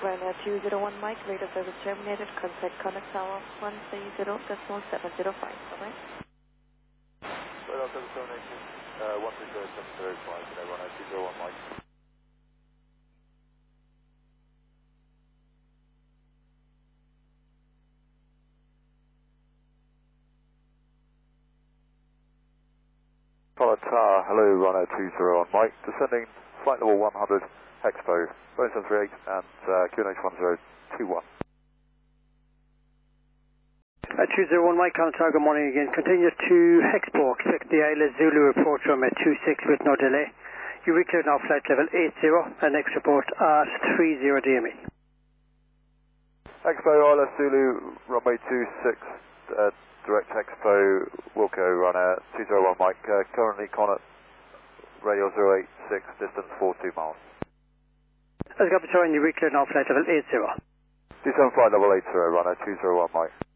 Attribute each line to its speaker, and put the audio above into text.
Speaker 1: Ryanair 201 Mike, radar service terminated, contact Connect Tower 130.705, bye-bye.
Speaker 2: Radar service terminated, 130.705, today Ryanair 201 Mike. Pilot Tower, hello Ryanair 201 Mike, descending flight level 100, Expo, Boeing 738 and QNH 1021.
Speaker 3: 201 Mike, Connect Tower, good morning again. Continue to Expo, expect the Isla Zulu report from 26 with no delay. You recleared now flight level 80 and next report at 30 DME.
Speaker 2: Expo, Isla Zulu, runway 26, direct Expo, Wilco, Ryanair 201 Mike, currently Connect, radio 086, distance 42 miles.
Speaker 3: As got between you recleared now flight level 80.
Speaker 2: Descend flight level 80, Ryanair 201 Mike.